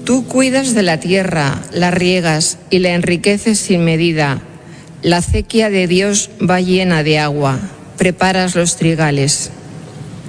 Tú cuidas de la tierra, la riegas y la enriqueces sin medida. La acequia de Dios va llena de agua. Preparas los trigales.